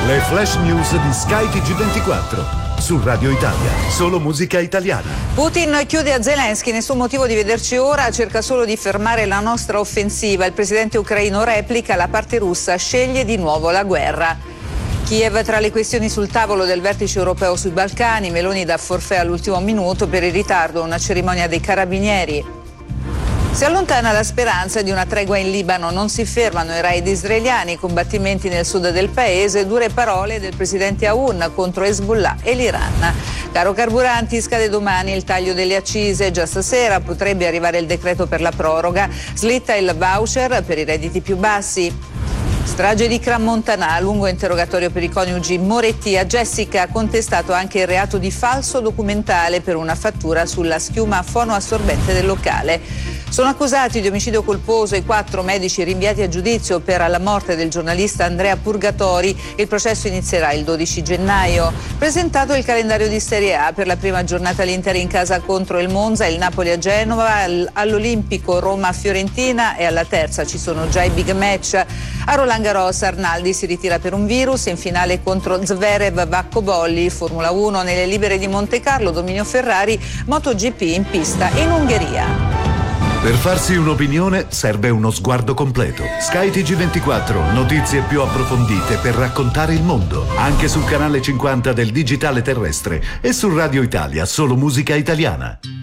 Le flash news di Sky TG24. Su Radio Italia, solo musica italiana. Putin chiude a Zelensky, nessun motivo di vederci ora, cerca solo di fermare la nostra offensiva. Il presidente ucraino replica, la parte russa sceglie di nuovo la guerra. Kiev tra le questioni sul tavolo del vertice europeo sui Balcani, Meloni dà forfait all'ultimo minuto per il ritardo a una cerimonia dei carabinieri. Si allontana la speranza di una tregua in Libano, non si fermano i raid israeliani, i combattimenti nel sud del paese, dure parole del presidente Aoun contro Hezbollah e l'Iran. Caro carburanti, scade domani il taglio delle accise, già stasera potrebbe arrivare il decreto per la proroga, slitta il voucher per i redditi più bassi. Strage di Crans-Montana, lungo interrogatorio per i coniugi Moretti. A Jessica ha contestato anche il reato di falso documentale per una fattura sulla schiuma fonoassorbente del locale. Sono accusati di omicidio colposo i 4 medici rinviati a giudizio per la morte del giornalista Andrea Purgatori. Il processo inizierà il 12 gennaio. Presentato il calendario di Serie A, per la prima giornata l'Inter in casa contro il Monza, il Napoli a Genova, all'Olimpico Roma-Fiorentina e alla terza ci sono già i big match. A Roland Garros Arnaldi si ritira per un virus, in finale contro Zverev Vacco Bolli, Formula 1 nelle libere di Monte Carlo, dominio Ferrari, MotoGP in pista in Ungheria. Per farsi un'opinione serve uno sguardo completo. Sky TG24, notizie più approfondite per raccontare il mondo. Anche sul canale 50 del digitale terrestre e su Radio Italia, solo musica italiana.